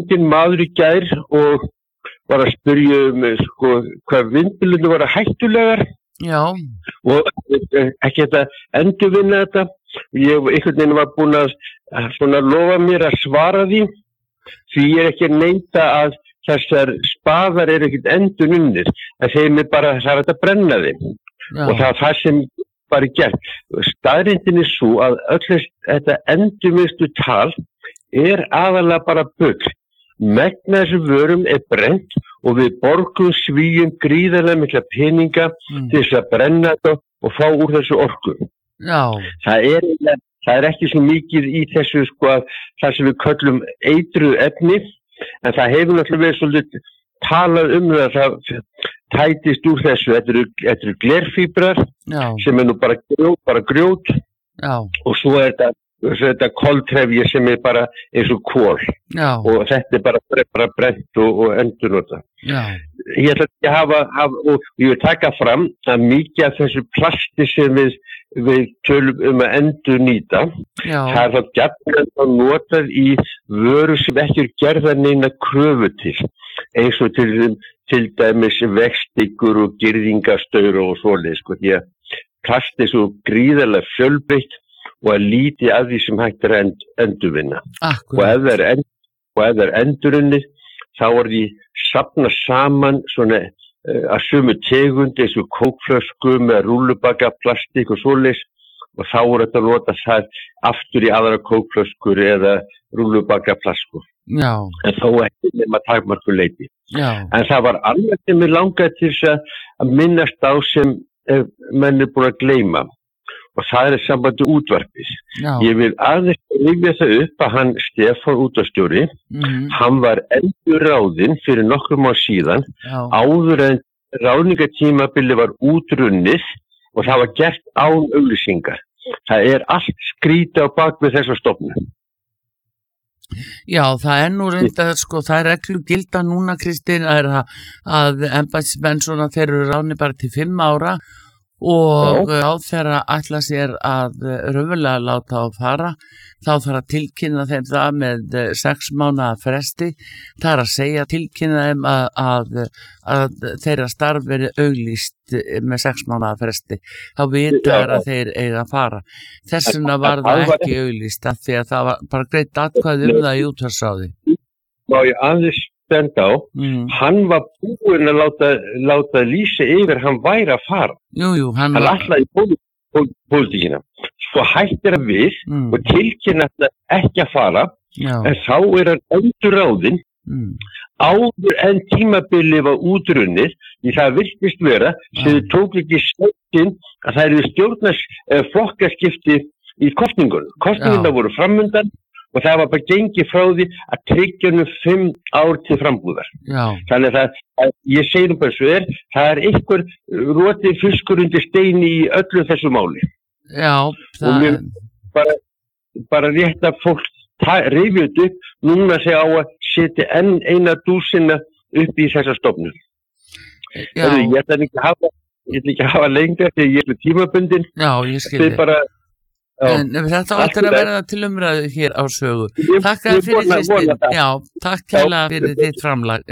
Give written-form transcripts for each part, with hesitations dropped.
hringdi maður í gær og var að spyrja sko, hvað vindmyllurnar voru hættulegar og ekki þetta endurvinna þetta. Ég einhvern veginn var búin að svona lofa mér að svara því ég er ekki að neita að þessar spaðar eru ekkert endurunnir, en þeim er bara það er hægt að brenna þeim og það er það sem bara gert. Staðreyndin er svo að öll þetta endurvinnslu tal er aðalega bara bull. Megna þessum vörum er brennt og við borgum Svíum gríðarlega mikla peninga til þess að brenna þetta og fá úr þessu orku. Það er ekki svo mikið í þessu sko að það sem við köllum eitruð efni, en það hefur náttúrulega verið svolítið talað það tætist úr þessu. Þetta eru glerfíbrar sem er nú bara grjót og svo er þetta koltrefja sem er bara eins og kol og þetta er bara brent og endurnota. Ég ætla ekki að hafa og ég vil taka fram að mikið af þessu plasti sem við tölum að endurnýta, það er þá gjarnan notað í vöru sem ekki er gerðar neina kröfu til, eins og til dæmis vegstikur og girðingastaur og svoleiðis, sko, því að plast er svo gríðarlega fjölbreytt og að lítið af því sem hægt er að endurvinna. Og ef það er endurunnið, þá er því safna saman svona að sömu tegund eins og kókflösku með rúllubagga plastik og svoleiðis og þá er þetta að nota það aftur í aðra kókflöskur eða rúllubagga plasku. En þó ekki nema takmarku leyti. En það var annað sem ég langaði til þess að minnast á sem menn er búin að gleyma. Og það er sambandi útvarpis. Ég vil aðeins rifja það upp að hann Stefán útvarpsstjóri, hann var endurráðinn fyrir nokkrum ár síðan, áður en ráðningatímabili var útrunnið og það var gert án auglýsingar. Það er allt skrýta á bak við þessa stofnun. Já, það er nú reyndar, sko, það er reglu gilda núna, Kristín, að embættismenn svona þeir eru ráðnir bara til 5 ára og þeirra ætla sér að raunverulega láta á fara, þá þarf að tilkynna þeim það með 6 mánaða fresti, það er að segja tilkynna þeim að þeirra starf verið auglýst með 6 mánaða fresti, þá vita að þeir eiga að fara. Þess vegna var það ekki auglýst af því að það var bara greitt atkvæði það í útvarpsráði. Má ég aðeins stend á, hann var búinn að láta lýsa yfir hann væri að fara. Hann ætlaði í pólitíkina. Svo hættir hann við og tilkynna ekki að fara, en þá er hann endurráðinn áður en tímabili var útrunnið, því það virtist vera sem þau tók ekki snögginn að það eru stjórnarflokkaskipti í kosningunum. Kosningunum voru framundan og það var bara gengið frá því að tryggja 5 ár til frambúðar. Þannig að ég segi nú bara svo það er einhver rotið fiskur undir steini í öllu þessu máli. Og mér bara rétt að fólk rifið upp, núna segja á að setja enn eina dúsina upp í þessa stofnun. Ég ætla ekki að hafa lengra þegar ég er tímabundin. Ég skil þig. En þetta áttur að verða til umræðu hér á Sögu. Takk fyrir Kristín. Takk kærlega fyrir þitt framlag.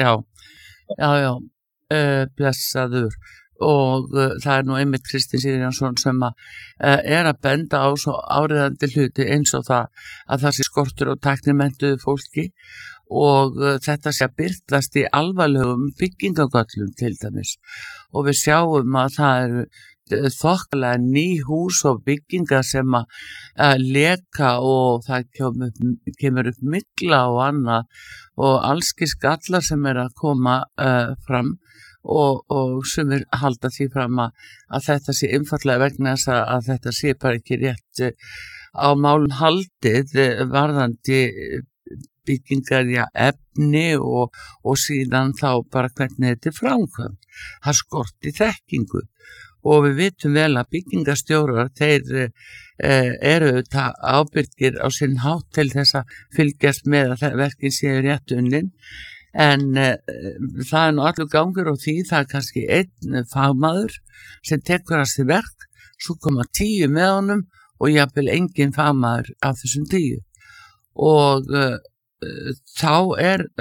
Blessaður. Og það er nú einmitt Kristín Sigurjónsson sem er að benda á svo áriðandi hluti eins og það að það sé skortur og tæknimentuðu fólki og þetta sé að birtast í alvarlegum byggingagöllum til dæmis og við sjáum að það eru þokkalega ný hús og byggingar sem að leka og það kemur upp mygla og annað og allski skallar sem er að koma fram og sumir halda því fram að þetta sé einfallega vegna þess að þetta sé bara ekki rétt á málum haldið varðandi byggingar efni og síðan þá bara hvernig þetta er framkvæmt. Það skorti þekkingu og við vitum vel að byggingarstjórar þeir eru ábyrgir á sinn hátt til þess að fylgjast með að verkin séu rétt unnin en það er nú allur gangur og því það er kannski einn fagmaður sem tekur að sér verk, svo koma 10 með honum og jafnvel engin fagmaður af þessum 10 og þá er